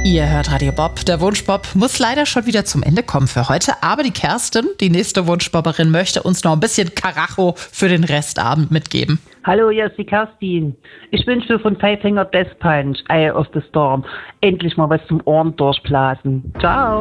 Ihr hört Radio Bob. Der Wunschbob muss leider schon wieder zum Ende kommen für heute. Aber die Kerstin, die nächste Wunschbobberin, möchte uns noch ein bisschen Karacho für den Restabend mitgeben. Hallo, hier ist die Kerstin. Ich wünsche von Five Finger Death Punch, Eye of the Storm, endlich mal was zum Ohren durchblasen. Ciao.